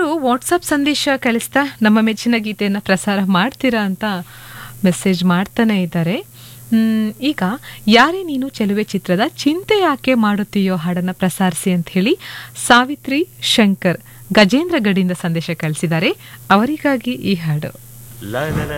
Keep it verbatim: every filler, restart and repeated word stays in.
WhatsApp ಸಂದೇಶ ಕಳಿಸ್ತಾ ನಮ್ಮ ಮೆಚ್ಚಿನ ಗೀತೆಯನ್ನು ಪ್ರಸಾರ ಮಾಡ್ತೀರಾ ಅಂತ ಮೆಸೇಜ್ ಮಾಡ್ತಾನೆ ಇದ್ದಾರೆ. ಈಗ ಯಾರೇ ನೀನು ಚೆಲುವೆ ಚಿತ್ರದ ಚಿಂತೆ ಯಾಕೆ ಮಾಡುತ್ತೀಯೋ ಹಾಡನ್ನು ಪ್ರಸಾರಿಸಿ ಅಂತ ಹೇಳಿ ಸಾವಿತ್ರಿ ಶಂಕರ್ ಗಜೇಂದ್ರ ಗಡಿಯಿಂದ ಸಂದೇಶ ಕಳಿಸಿದ್ದಾರೆ. ಅವರಿಗಾಗಿ ಈ ಹಾಡು.